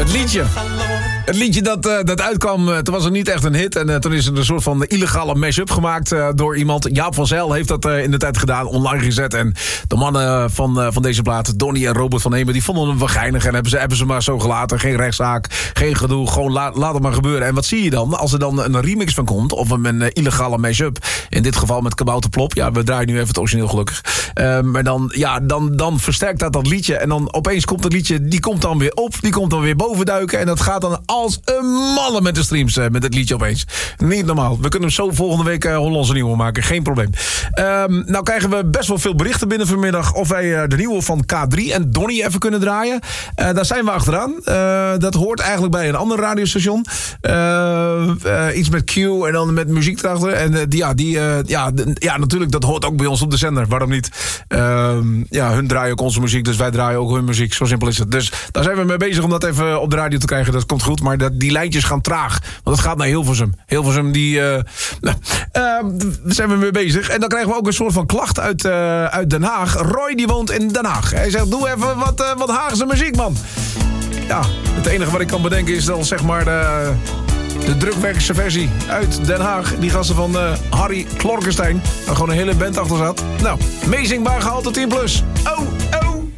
Het liedje dat uitkwam, toen was het niet echt een hit. En toen is er een soort van illegale mash-up gemaakt door iemand. Jaap van Zijl heeft dat in de tijd gedaan, online gezet. En de mannen van deze plaat, Donnie en Robert van Hemen, die vonden hem wel geinig. En hebben ze maar zo gelaten. Geen rechtszaak, geen gedoe. Gewoon laat het maar gebeuren. En wat zie je dan? Als er dan een remix van komt, of een illegale mash-up. In dit geval met Kabouter Plop. Ja, we draaien nu even het origineel gelukkig. Maar dan versterkt dat liedje. En dan opeens komt het liedje, die komt dan weer op. Die komt dan weer bovenduiken. En dat gaat dan als een malle met de streams met het liedje opeens. Niet normaal. We kunnen hem zo volgende week Hollandse nieuwe maken. Geen probleem. Nou krijgen we best wel veel berichten binnen vanmiddag of wij de nieuwe van K3 en Donnie even kunnen draaien. Daar zijn we achteraan. Dat hoort eigenlijk bij een ander radiostation. Iets met Q en dan met muziek erachter. En natuurlijk, dat hoort ook bij ons op de zender. Waarom niet? Hun draaien ook onze muziek, dus wij draaien ook hun muziek. Zo simpel is het. Dus daar zijn we mee bezig om dat even op de radio te krijgen. Dat komt goed, maar die lijntjes gaan traag. Want het gaat naar Hilversum. Hilversum, daar zijn we mee bezig. En dan krijgen we ook een soort van klacht uit Den Haag. Roy, die woont in Den Haag. Hij zegt, doe even wat Haagse muziek, man. Ja, het enige wat ik kan bedenken is dan zeg maar de drukwerkse versie uit Den Haag. Die gasten van Harry Klorkenstein. Waar gewoon een hele band achter zat. Nou, meezingbaar gehaald tot 10+. Oh.